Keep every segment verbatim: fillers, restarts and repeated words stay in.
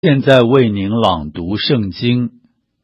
现在为您朗读圣经。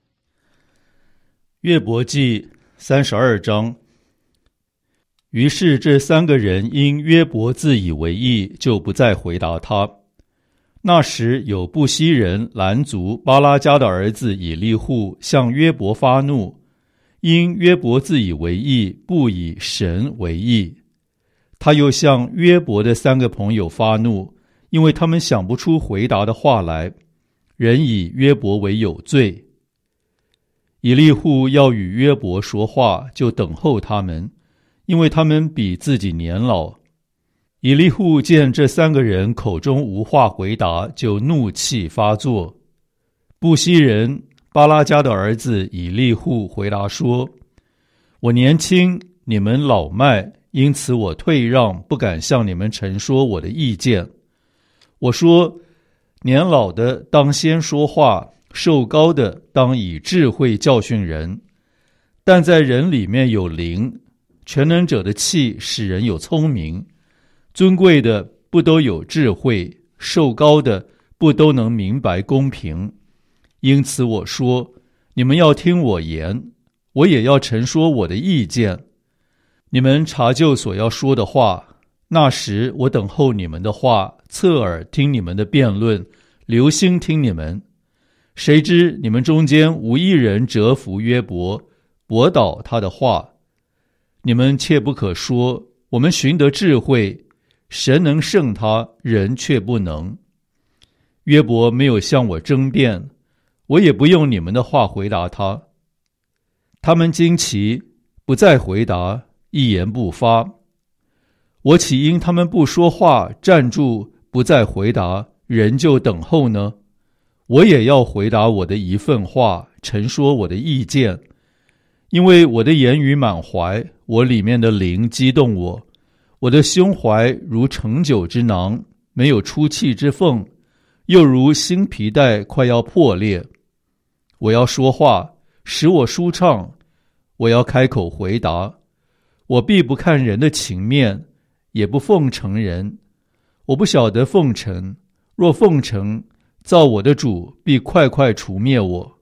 约伯记三十二章。于是这三个人因约伯自以为义，就不再回答他。那时有布西人兰族巴拉迦的儿子以利户向约伯发怒，因约伯自以为义，不以神为义。他又向约伯的三个朋友发怒，因为他们想不出回答的话来，人以约伯为有罪。以利户要与约伯说话，就等候他们，因为他们比自己年老。以利户见这三个人口中无话回答，就怒气发作。布西人巴拉迦的儿子以利户回答说：我年轻，你们老迈，因此我退让，不敢向你们陈说我的意见。我说，年老的当先说话，寿高的当以智慧教训人。但在人里面有灵，全能者的气使人有聪明。尊贵的不都有智慧，寿高的不都能明白公平。因此我说，你们要听我言，我也要陈说我的意见。你们查究所要说的话，那时我等候你们的话，侧耳听你们的辩论，留心听你们。谁知你们中间无一人折服约伯，驳倒他的话。你们切不可说，我们寻得智慧，神能胜他，人却不能。约伯没有向我争辩，我也不用你们的话回答他。他们惊奇，不再回答，一言不发。我岂因他们不说话，站住，不再回答，人就等候呢？我也要回答我的一份话，陈说我的意见。因为我的言语满怀，我里面的灵激动我，我的胸怀如盛酒之囊，没有出气之缝，又如新皮带快要破裂。我要说话，使我舒畅，我要开口回答。我必不看人的情面，也不奉承人。我不晓得奉承，若奉承，造我的主必快快除灭我。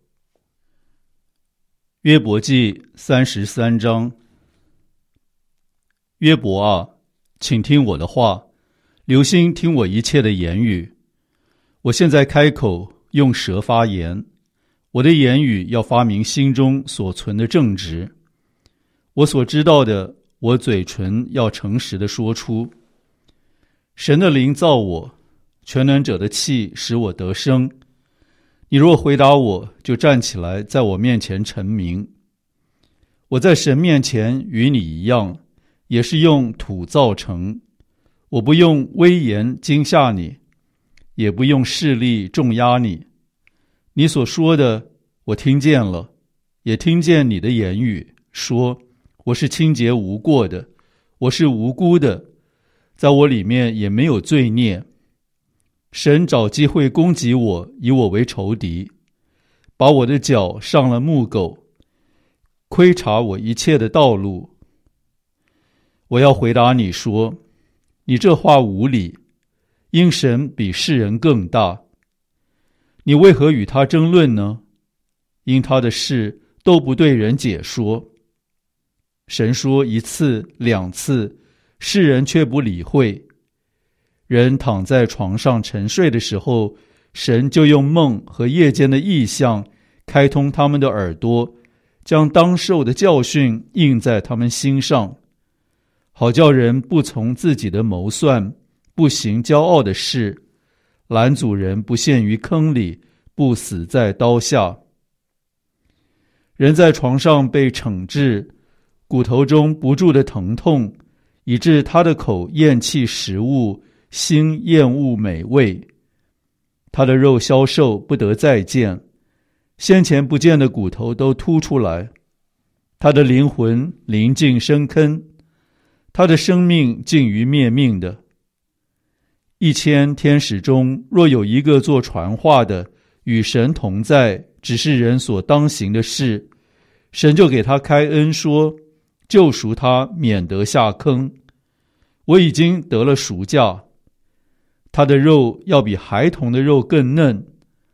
约伯记三十三章。约伯啊，请听我的话，留心听我一切的言语。我现在开口，用舌发言，我的言语要发明心中所存的正直。我所知道的，我嘴唇要诚实地说出。神的灵造我，全能者的气使我得生。你若回答我，就站起来，在我面前陈明。我在神面前与你一样，也是用土造成。我不用威严惊吓你，也不用势力重压你。你所说的，我听见了，也听见你的言语，说我是清洁无过的，我是无辜的，在我里面也没有罪孽。神找机会攻击我，以我为仇敌，把我的脚上了木狗，窥察我一切的道路。我要回答你说，你这话无理，因神比世人更大。你为何与他争论呢？因他的事都不对人解说。神说一次两次，世人却不理会。人躺在床上沉睡的时候，神就用梦和夜间的异象开通他们的耳朵，将当受的教训印在他们心上，好叫人不从自己的谋算，不行骄傲的事，拦阻人不陷于坑里，不死在刀下。人在床上被惩治，骨头中不住的疼痛，以致他的口厌弃食物，心厌恶美味。他的肉消瘦，不得再见，先前不见的骨头都凸出来。他的灵魂临近深坑，他的生命近于灭命的。一千天使中，若有一个做传话的，与神同在，只是人所当行的事，神就给他开恩说，救赎他，免得下坑。我已经得了赎价，他的肉要比孩童的肉更嫩，